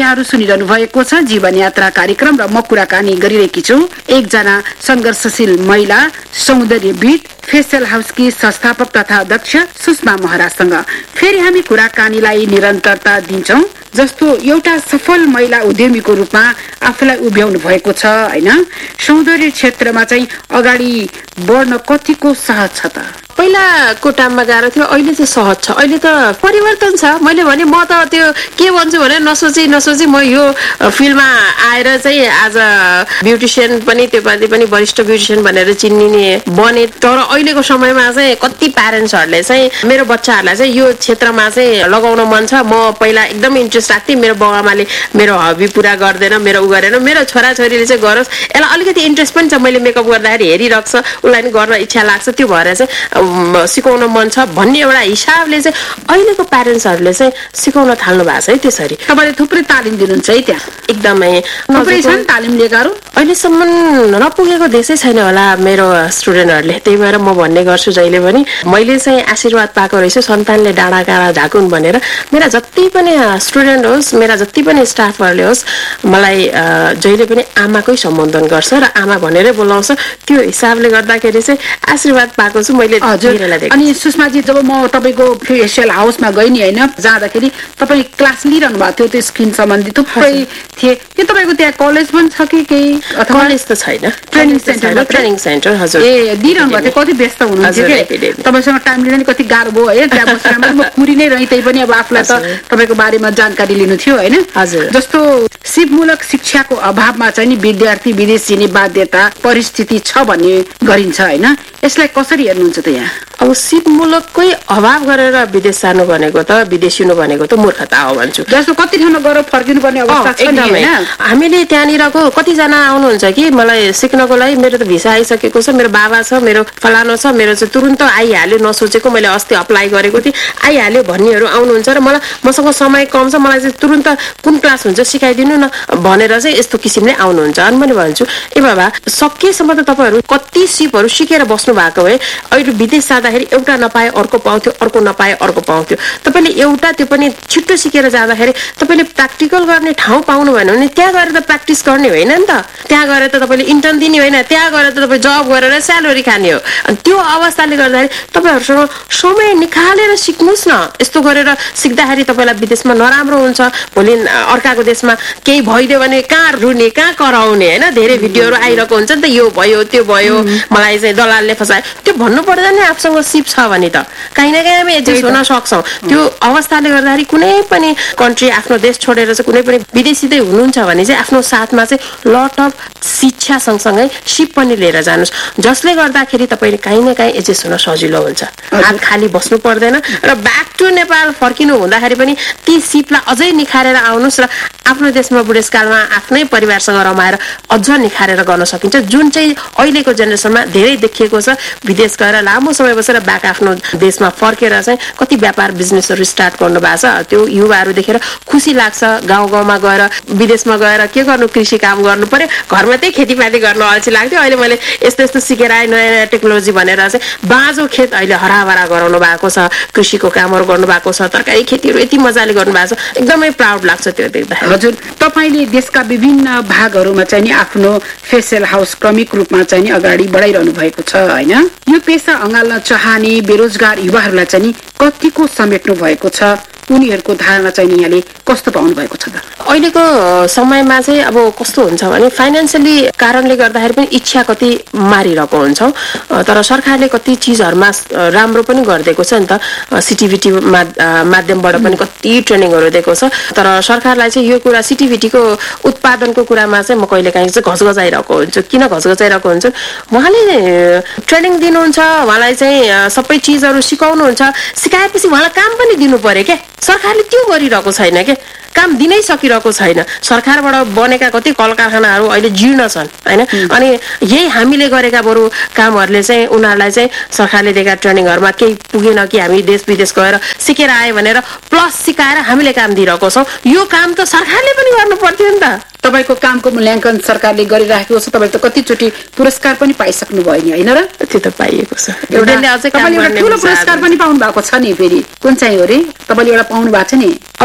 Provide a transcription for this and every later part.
यहाँहरू सुनिरहनु भएको छ जीवन यात्रा कार्यक्रम र म कुराकानी गरिरहेकी छु एकजना संघर्षशील महिला सौन्दर्यविद फेसियल हाउसकी संस्थापक तथा अध्यक्ष सुषमा महराजसँग। फेरि हामी कुराकानीलाई निरन्तरता दिन्छौं। जस्तो एउटा सफल महिला उद्यमीको रूपमा आफूलाई उभ्याउनु भएको छ हैन, सौन्दर्य क्षेत्रमा चाहिँ अगाडि बढ्न कतिको सहज छ त? पहिलाको टाइममा गाह्रो थियो, अहिले चाहिँ सहज छ। अहिले त परिवर्तन छ। मैले भने म त त्यो के भन्छु भने नसोची म यो फिल्डमा आएर चाहिँ आज ब्युटिसियन पनि त्योपालि पनि वरिष्ठ ब्युटिसियन भनेर चिनिने बने। तर अहिलेको समयमा चाहिँ कति प्यारेन्ट्सहरूले चाहिँ मेरो बच्चाहरूलाई चाहिँ यो क्षेत्रमा चाहिँ लगाउन मन छ। म पहिला एकदम इन्ट्रेस्ट राख्थेँ, मेरो बाउआमाले मेरो हबी पुरा गर्दैन, मेरो उ गरेन, मेरो छोराछोरीले चाहिँ गरोस्, यसलाई अलिकति इन्ट्रेस्ट पनि छ। मैले मेकअप गर्दाखेरि हेरिरहेको छ, उसलाई पनि गर्न इच्छा लाग्छ, त्यो भएर चाहिँ सिकाउन मन छ भन्ने एउटा हिसाबले चाहिँ अहिलेको प्यारेन्ट्सहरूले चाहिँ सिकाउन थाल्नु भएको छ है। त्यसरी तपाईले थुप्रै तालिम दिनुहुन्छ है त्यहाँ? एकदमै थुप्रै छन् तालिम लिएकाहरू। अहिलेसम्म नपुगेको देशै छैन होला मेरो स्टुडेन्टहरूले। त्यही भएर म भन्ने गर्छु जहिले पनि, मैले चाहिँ आशीर्वाद पाएको रहेछु सन्तानले डाँडा काँडा ढाकुन् भनेर। मेरा जति पनि स्टुडेन्ट होस्, मेरा जति पनि स्टाफहरूले होस्, मलाई जहिले पनि आमाकै सम्बोधन गर्छ र आमा भनेरै बोलाउँछ। त्यो हिसाबले गर्दाखेरि चाहिँ आशीर्वाद पाएको छु मैले। अनि सुषमाजी, जब म तपाईको फेसियल हाउसमा गएँ नि हैन, जाँदाखेरि तपाई क्लास लिइरहनु भएको थियो, त्यो स्किन सम्बन्धी थुप्रै थिए। के तपाईको त्यहाँ कलेज पनि छ कि केही? अथवा कलेज त छैन, ट्रेनिङ सेन्टर। हजुर, ए दिइरहनु भएको थियो। कति व्यस्त हुनुहुन्थ्यो के? तपाईसँग टाइम लिन कति गाह्रो भयो है? त्यहाँ बसेर म पुरी नै रही, त्यही पनि अब आफूलाई त तपाईको बारेमा जानकारी लिनु थियो हैन? हजुर। जस्तो सिपमूलक शिक्षाको अभावमा चाहिँ नि विद्यार्थी विदेश जाने बाध्यता परिस्थिति छ भन्ने गरिन्छ हैन, यसलाई कसरी हेर्नुहुन्छ त यहाँ? अब सिपमूलककै अभाव गरेर विदेश जानु भनेको त विदेशिनु भनेको त मूर्खता हो भन्छु। जस्तो कति ठाउँमा गएर फर्किनु पर्ने अवस्था छ नि हैन? हामीले त्यहाँनिरको कतिजना आउनुहुन्छ कि मलाई सिक्नको लागि, मेरो त भिसा आइसकेको छ, मेरो बाबा छ, मेरो फलानो छ, मेरो चाहिँ तुरुन्त आइहाल्यो, नसोचेको मैले अस्ति अप्लाई गरेको थिएँ आइहाल्यो भन्नेहरू आउनुहुन्छ र मसँग समय कम छ, मलाई चाहिँ तुरुन्त कुन क्लास हुन्छ सिकाइदिनु न भनेर चाहिँ यस्तो किसिमले आउनुहुन्छ। अनि मैले भन्छु ए बाबा, सकेसम्म त तपाईँहरू कति सिपहरू सिकेर बस्नु भएको है। अहिले विदेश जाँदाखेरि एउटा नपाए अर्को पाउँथ्यो, अर्को नपाए अर्को पाउँथ्यो। तपाईँले एउटा त्यो पनि छिट्टो सिकेर जाँदाखेरि तपाईँले प्र्याक्टिकल गर्ने ठाउँ पाउनु भएन भने त्यहाँ गएर त प्र्याक्टिस गर्ने होइन नि त। त्यहाँ गएर त तपाईँले इन्टर्न दिने होइन, त्यहाँ गएर त तपाईँ जब गरेर स्यालेरी खाने हो। अनि त्यो अवस्थाले गर्दाखेरि तपाईँहरूसँग समय निकालेर सिक्नुहोस् न। यस्तो गरेर सिक्दाखेरि तपाईँलाई विदेशमा नराम्रो हुन्छ, भोलि अर्काको देशमा केही भइदियो भने कहाँ रुने कहाँ कराउने होइन। धेरै भिडियोहरू आइरहेको हुन्छ नि त, यो भयो त्यो भयो, मलाई चाहिँ दलालले फसायो, त्यो भन्नु पर्दैन नि। आफूसँग सिप छ भने त कहीँ न कहीँ हामी एडजस्ट हुन सक्छौँ। त्यो अवस्थाले गर्दाखेरि कुनै पनि कन्ट्री आफ्नो देश छोडेर चाहिँ कुनै पनि विदेशीदै हुनुहुन्छ भने चाहिँ आफ्नो साथमा चाहिँ लट अफ शिक्षा सँगसँगै सिप पनि लिएर जानुहोस्, जसले गर्दाखेरि तपाईँले कहीँ न कहीँ एडजस्ट हुन सजिलो हुन्छ। हात खाली बस्नु पर्दैन र ब्याक टु नेपाल फर्किनु हुँदाखेरि पनि ती सिपलाई अझै निखारेर आउनुहोस् र आफ्नो देशमा बुढेसकालमा आफ्नै परिवारसँग रमाएर अझ निखारेर गर्न सकिन्छ, जुन चाहिँ अहिलेको जेनेरेसनमा धेरै देखिएको छ। विदेश गएर लामो समय बसेर ब्याक आफ्नो देशमा फर्केर चाहिँ कति व्यापार बिजनेसहरू स्टार्ट गर्नु भएको छ। त्यो युवाहरू देखेर खुसी लाग्छ। गाउँ गाउँमा गएर विदेशमा गएर के गर्नु, कृषि काम गर्नु पर्यो, घरमा त्यही खेतीपाती गर्न अल्छी लाग्थ्यो। अहिले मैले यस्तो यस्तो सिकेर आएँ, नयाँ नयाँ टेक्नोलोजी भनेर चाहिँ बाँझो खेत अहिले हराभरा गराउनु भएको छ, कृषिको कामहरू गर्नु भएको छ, तरकारी खेतीहरू यति मजाले गर्नु भएको छ, एकदमै प्राउड लाग्छ त्यो देख्दा। हजुर, तपाईले देशका विभिन्न भागहरूमा चाहिँ नि आफ्नो फेसियल हाउस क्रमिक रूपमा चाहिँ नि अगाडि बढाइरहनु भएको छ हैन? यो पेशा अँगाल्न चाहने बेरोजगार युवाहरूलाई चाहिँ नि कतिको समेट्नु भएको छ? उनीहरूको धारणा चाहिँ नि यहाँले कस्तो पाउनु भएको छ त? अहिलेको समयमा चाहिँ अब कस्तो हुन्छ भने फाइनेन्सियली कारणले गर्दाखेरि पनि इच्छा कति मारिरहेको हुन्छौँ, तर सरकारले कति चिजहरूमा राम्रो पनि गरिदिएको छ नि त। सिटिभिटी माध्यमबाट पनि कति ट्रेनिङहरू दिएको छ। तर सरकारलाई चाहिँ यो कुरा सिटिभिटीको उत्पादनको कुरामा चाहिँ म कहिले काहीँ चाहिँ घचघचाइरहेको हुन्छु। किन घचघचाइरहेको हुन्छु? उहाँले ट्रेनिङ दिनुहुन्छ, उहाँलाई चाहिँ सबै चिजहरू सिकाउनुहुन्छ, सिकाएपछि उहाँलाई काम पनि दिनु पर्यो क्या। सरकारले त्यो गरिरहेको छैन के, काम दिनै सकिरहेको छैन। सरकारबाट बनेका कति कल कारखानाहरू अहिले जीर्ण छन् हैन। अनि यही हामीले गरेका बरु कामहरूले चाहिँ उनीहरूलाई चाहिँ सरकारले दिएका ट्रेनिङहरूमा केही पुगेन कि हामी देश विदेश गएर सिकेर आए भनेर प्लस सिकाएर हामीले काम दिइरहेको छौँ। यो काम त सरकारले पनि गर्नु पर्थ्यो नि त। तपाईको कामको मूल्याङ्कन सरकारले गरिराखेको छ, तपाईले त कतिचोटि पुरस्कार पनि पाइसक्नु भयो नि हैन र? त्यो त पाइएको छ। एउटा ठुलो पुरस्कार पनि पाउनु भएको छ नि। फेरि कुन चाहिँ हो रे? तपाईले एउटा पाउनु भएको छ नि। अब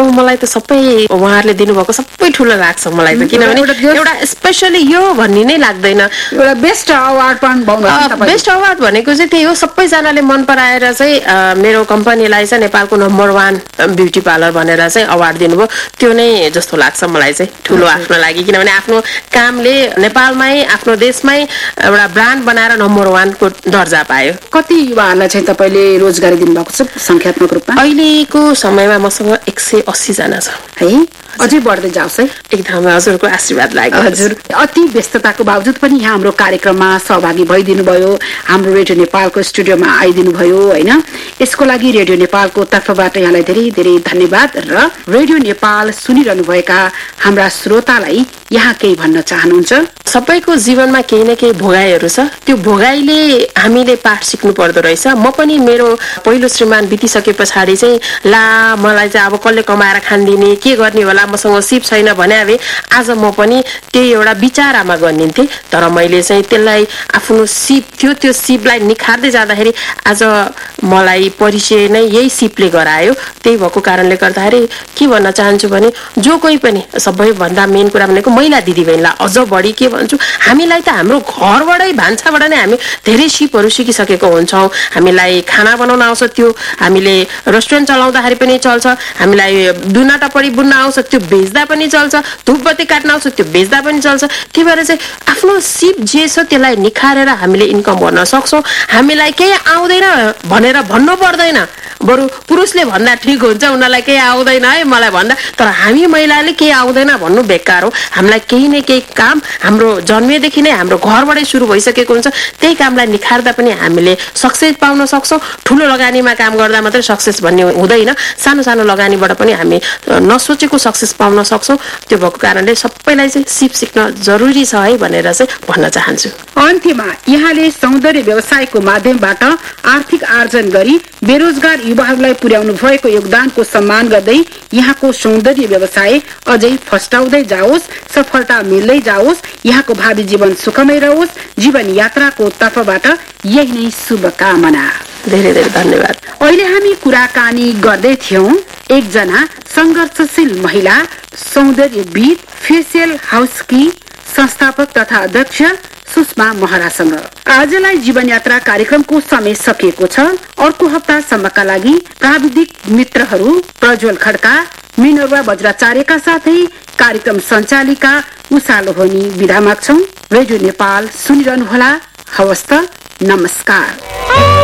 अब मलाई त सबै उहाँहरूले दिनुभएको सबै ठुलो लाग्छ मलाई त, किनभने एउटा स्पेसली यो भन्ने नै लाग्दैन। एउटा बेस्ट अवार्ड पनि पाउनु, बेस्ट अवार्ड भनेको चाहिँ त्यही हो, सबैजनाले मन पराएर चाहिँ मेरो कम्पनीलाई चाहिँ नेपालको नम्बर 1 ब्युटी पार्लर भनेर चाहिँ अवार्ड दिनुभयो। त्यो नै जस्तो लाग्छ मलाई चाहिँ ठुलो आफ्नो लागि, किनभने आफ्नो कामले नेपालमै आफ्नो देशमै एउटा ब्रान्ड बनाएर नम्बर 1 को दर्जा पायो। कति युवाहरूलाई चाहिँ तपाईँले रोजगारी दिनुभएको छ संख्यात्मक रूपमा? अहिलेको समयमा मसँग 180 जना छ है, अझै बढ्दै जाओस् है। एकदम हजुरको आशीर्वाद लाग्यो। हजुर, अति व्यस्तताको बावजुद पनि यहाँ हाम्रो कार्यक्रममा सहभागी भइदिनु भयो, हाम्रो रेडियो नेपालको स्टुडियोमा आइदिनु भयो होइन। यसको लागि रेडियो नेपालको तर्फबाट यहाँलाई धेरै धेरै धन्यवाद र रेडियो नेपाल सुनिरहनु भएका हाम्रा श्रोतालाई यहाँ केही भन्न चाहनुहुन्छ? सबैको जीवनमा केही न केही भोगाईहरू छ, त्यो भोगाईले हामीले पाठ सिक्नु पर्दो रहेछ। म पनि मेरो पहिलो श्रीमान बितिसके पछाडि चाहिँ ला मलाई चाहिँ अब कसले कमाएर खानिदिने, के गर्ने होला, मसँग सिप छैन भने अब आज म पनि त्यही एउटा विचारमा गनिन्थेँ। तर मैले चाहिँ त्यसलाई आफ्नो सिप थियो, त्यो सिपलाई निखार्दै जाँदाखेरि आज मलाई परिचय नै यही सिपले गरायो। त्यही भएको कारणले गर्दाखेरि के भन्न चाहन्छु भने जो कोही पनि, सबैभन्दा मेन कुरा भनेको महिला दिदीबहिनीलाई अझ बढी के भन्छु, हामीलाई त हाम्रो घरबाटै भान्साबाट नै हामी धेरै सिपहरू सिकिसकेको हुन्छौँ। हामीलाई खाना बनाउन आउँछ, त्यो हामीले रेस्टुरेन्ट चलाउँदाखेरि पनि चल्छ, हामीलाई दुना टपडी बुन्न आउँछ, त्यो बेच्दा पनि चल्छ, धुपबत्ती काट्न आउँछ, त्यो बेच्दा पनि चल्छ। त्यही भएर चाहिँ आफ्नो सिप जे छ त्यसलाई निखारेर हामीले इन्कम गर्न सक्छौँ। हामीलाई केही आउँदैन भनेर भन्नु पर्दैन, बरु पुरुषले भन्दा ठिक हुन्छ, उनीहरूलाई केही आउँदैन है मलाई भन्दा, तर हामी महिलाले केही आउँदैन भन्नु बेकार हो। हामीलाई केही न केही काम हाम्रो जन्मेदेखि नै हाम्रो घरबाटै सुरु भइसकेको हुन्छ। त्यही कामलाई निखार्दा पनि हामीले सक्सेस पाउन सक्छौँ। ठुलो लगानीमा काम गर्दा मात्रै सक्सेस भन्ने हुँदैन, सानो सानो लगानीबाट पनि हामी नसोचेको सक्सेस पाउन सक्छौँ। त्यो भएको कारणले सबैलाई चाहिँ सिप सिक्न जरुरी छ है भनेर चाहिँ भन्न चाहन्छु। अन्त्यमा यहाँले सौन्दर्य व्यवसायको माध्यमबाट आर्थिक आर्जन गरी बेरोजगार युवाहरूलाई पुर्याउनु भएको योगदानको सम्मान गर्दै यहाँको सौन्दर्य व्यवसाय अझै फस्टाउँदै जाओस्, सफलता मिल्दै जाओस्, यहाँको भावी जीवन सुखमय रहोस्। जीवन यात्राको तर्फबाट यही नै शुभकामना। धेरै धेरै धन्यवाद। अहिले हामी कुराकानी गर्दै थियौं एकजना संघर्षशील महिला सौन्दर्यविद, फेसियल हाउसकी संस्थापक तथा अध्यक्ष सुषमा महरासँग। आजलाई जीवन यात्रा कार्यक्रमको समय सकिएको छ। अर्को हप्तासम्मका लागि प्राविधिक मित्रहरू प्रज्वल खड्का, मिनोरवा बज्राचार्यका साथै कार्यक्रम सञ्चालिका उषा लोहनी बिदा माग्छौं। रेडियो नेपाल सुनिरहनुहोला। हवस् त, नमस्कार।